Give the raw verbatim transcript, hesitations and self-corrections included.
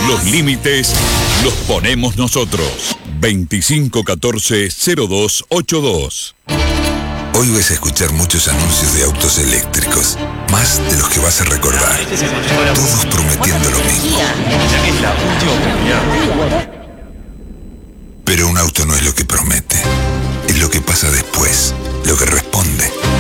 Los límites los ponemos nosotros. veinticinco catorce cero dos ochenta y dos. Hoy vas a escuchar muchos anuncios de autos eléctricos, más de los que vas a recordar. Todos prometiendo lo mismo. Pero un auto no es lo que promete, es lo que pasa después.